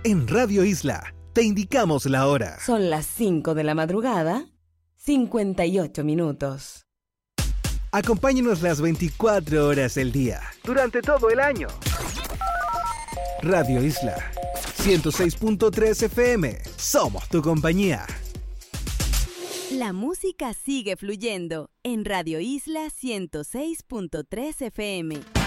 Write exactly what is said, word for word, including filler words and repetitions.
En Radio Isla te indicamos la hora. Son las cinco de la madrugada, cincuenta y ocho minutos. Acompáñanos las veinticuatro horas del día, durante todo el año. Radio Isla, ciento seis punto tres F M. Somos tu compañía. La música sigue fluyendo en Radio Isla ciento seis punto tres F M.